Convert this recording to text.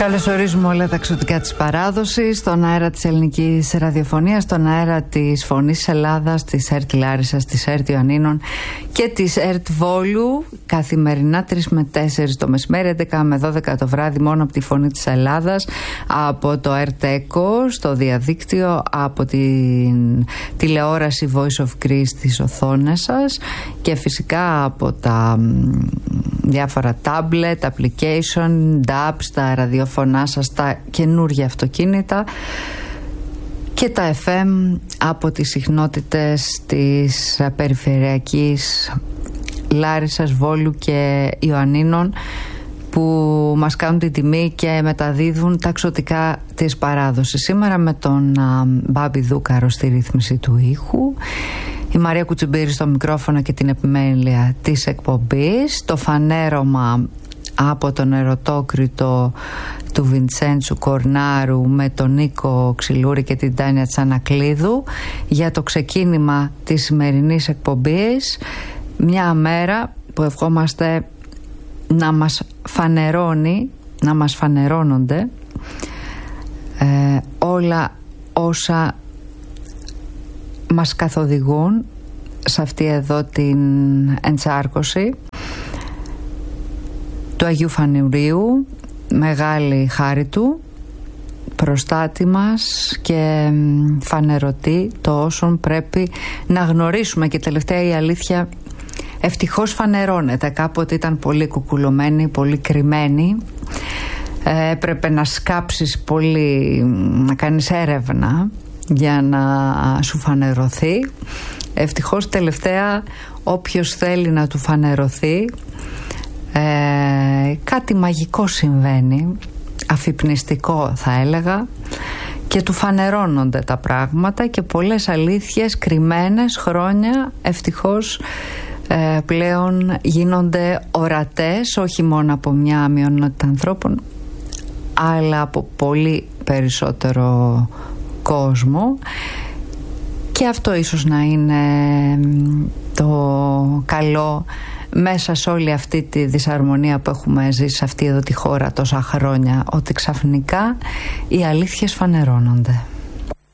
Καλωσορίζουμε όλα τα εξωτικά της παράδοσης στον αέρα της ελληνικής ραδιοφωνίας, στον αέρα της Φωνής Ελλάδας, της ΕΡΤ Λάρισσας, της ΕΡΤ Ιωαννίνων και της ΕΡΤ Βόλου, καθημερινά 3 με 4 το μεσημέρι, 11 με 12 το βράδυ, μόνο από τη Φωνή της Ελλάδας, από το ΕΡΤ ΕΚΟ στο διαδίκτυο, από την τηλεόραση Voice of Greece στις οθόνες σας και φυσικά από τα διάφορα tablet, application, DABs, τα ραδιοφωνά σας, τα καινούργια αυτοκίνητα και τα FM από τις συχνότητες της περιφερειακής Λάρισσας, Βόλου και Ιωαννίνων που μας κάνουν την τιμή και μεταδίδουν τα εξωτικά της παράδοσης. Σήμερα με τον Μπάμπη Δούκαρο στη ρύθμιση του ήχου, η Μαρία Κουτσιμπήρη στο μικρόφωνο και την επιμέλεια της εκπομπής, το φανέρωμα από τον Ερωτόκριτο του Βιντσέντσου Κορνάρου με τον Νίκο Ξυλούρη και την Τάνια Τσανακλίδου για το ξεκίνημα της σημερινής εκπομπής, μια μέρα που ευχόμαστε να μας φανερώνει, να μας φανερώνονται όλα όσα μας καθοδηγούν σε αυτή εδώ την εντσάρκωση του Αγίου Φανουρίου, μεγάλη χάρη του, προστάτη μας και φανερωτή το όσον πρέπει να γνωρίσουμε. Και τελευταία η αλήθεια ευτυχώς φανερώνεται. Κάποτε ήταν πολύ κουκουλωμένη, πολύ κρυμμένη, έπρεπε να σκάψεις πολύ, να κάνεις έρευνα για να σου φανερωθεί. Ευτυχώς τελευταία όποιος θέλει να του φανερωθεί, κάτι μαγικό συμβαίνει, αφυπνιστικό θα έλεγα, και του φανερώνονται τα πράγματα και πολλές αλήθειες κρυμμένες χρόνια ευτυχώς πλέον γίνονται ορατές, όχι μόνο από μια μειονότητα ανθρώπων αλλά από πολύ περισσότερο κόσμο. Και αυτό ίσως να είναι το καλό μέσα σε όλη αυτή τη δυσαρμονία που έχουμε ζήσει σε αυτή εδώ τη χώρα τόσα χρόνια, ότι ξαφνικά οι αλήθειες φανερώνονται.